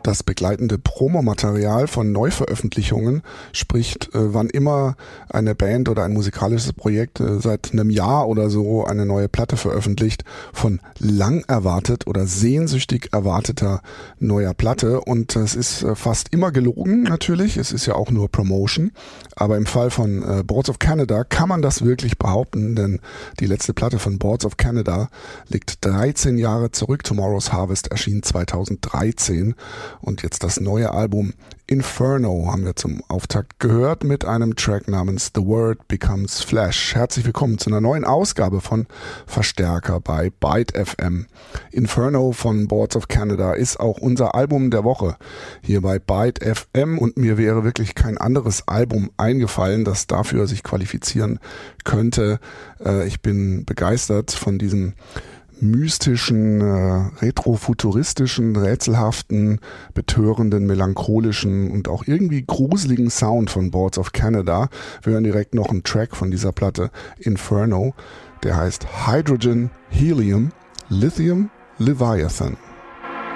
Das begleitende Promomaterial von Neuveröffentlichungen spricht, wann immer eine Band oder ein musikalisches Projekt seit einem Jahr oder so eine neue Platte veröffentlicht, von lang erwartet oder sehnsüchtig erwarteter neuer Platte. Und es ist fast immer gelogen natürlich, es ist ja auch nur Promotion. Aber im Fall von Boards of Canada kann man das wirklich behaupten, denn die letzte Platte von Boards of Canada liegt 13 Jahre zurück. Tomorrow's Harvest erschien 2013. Und jetzt das neue Album Inferno haben wir zum Auftakt gehört mit einem Track namens The Word Becomes Flesh. Herzlich willkommen zu einer neuen Ausgabe von Verstärker bei Byte FM. Inferno von Boards of Canada ist auch unser Album der Woche hier bei Byte FM und mir wäre wirklich kein anderes Album eingefallen, das dafür sich qualifizieren könnte. Ich bin begeistert von diesem mystischen, retrofuturistischen, rätselhaften, betörenden, melancholischen und auch irgendwie gruseligen Sound von Boards of Canada. Wir hören direkt noch einen Track von dieser Platte Inferno, der heißt Hydrogen, Helium, Lithium, Leviathan.